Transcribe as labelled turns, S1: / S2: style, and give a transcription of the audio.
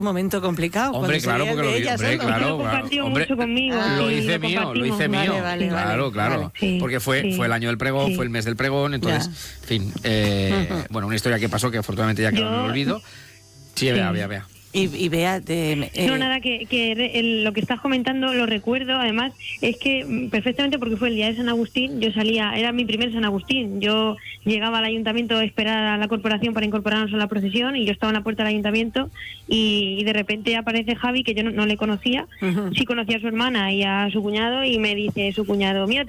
S1: momento complicado.
S2: Hombre, claro, porque lo
S3: compartió mucho conmigo.
S2: Lo hice mío.
S1: Vale.
S2: Claro.
S3: Sí,
S2: porque fue el año del pregón, fue el mes del pregón, entonces, en fin, bueno, una historia que pasó que afortunadamente ya quedó en el olvido. Sí, vea.
S1: Y Bea,
S3: no, nada, lo que estás comentando lo recuerdo, además, es que perfectamente, porque fue el día de San Agustín, yo salía, era mi primer San Agustín, yo llegaba al ayuntamiento a esperar a la corporación para incorporarnos a la procesión, y yo estaba en la puerta del ayuntamiento, y de repente aparece Javi, que yo no le conocía, sí conocía a su hermana y a su cuñado, y me dice su cuñado, mira,